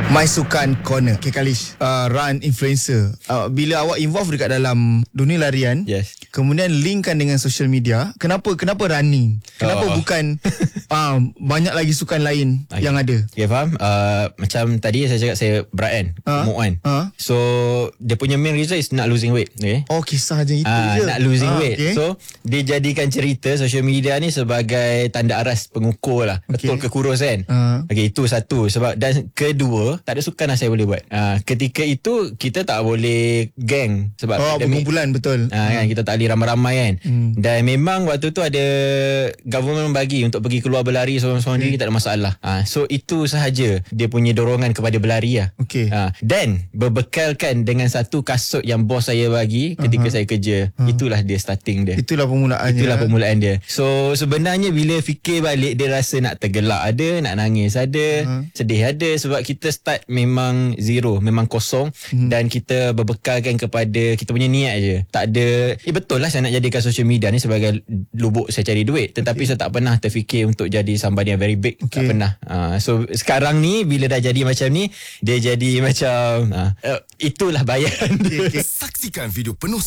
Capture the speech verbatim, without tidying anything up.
My Sukan Corner. Okay Kalish, uh, run influencer. uh, Bila awak involve dekat dalam dunia larian, yes, kemudian linkkan dengan social media, Kenapa kenapa running? Kenapa Oh. bukan uh, banyak lagi sukan lain okay. yang ada? Okay, faham. uh, Macam tadi saya cakap saya berat kan, Ha? gemuk kan. Ha? So dia punya main reason is nak losing weight. Okay, Oh, kisah je itu Ah, je. nak losing Ah, weight. okay. So dia jadikan cerita social media ni sebagai tanda aras pengukur lah. Okay. Betul ke kurus kan. Ah. Okay, itu satu. Sebab dan kedua, tak ada sukan lah saya boleh buat. Ah, ketika itu kita tak boleh geng sebab Oh, pandemik. berkumpulan betul. Ha, kan, kita tak boleh ramai-ramai kan. Hmm. Dan memang waktu tu ada government bagi untuk pergi keluar berlari seorang-seorang Okay. diri, tak ada masalah. Ha, so itu sahaja dia punya dorongan kepada berlari lah. Okay. Ha, dan berbekalkan dengan satu kasut yang bos saya bagi ketika uh-huh. saya kerja. Uh-huh. Itulah dia starting dia. Itulah permulaannya. Itulah permulaan dia. So sebenarnya bila fikir balik, dia rasa nak tergelak ada, nak nangis ada, Uh-huh. sedih ada. Sebab kita start memang zero, memang kosong. Hmm. Dan kita berbekalkan kepada kita punya niat je. Tak ada, eh betul lah saya nak jadikan social media ni sebagai lubuk saya cari duit. Tetapi okay. saya tak pernah terfikir untuk jadi somebody yang very big. Okay. Tak pernah. Uh, so sekarang ni bila dah jadi macam ni, dia jadi macam uh, uh, itulah bayaran dia. Okay, okay. Saksikan video penuh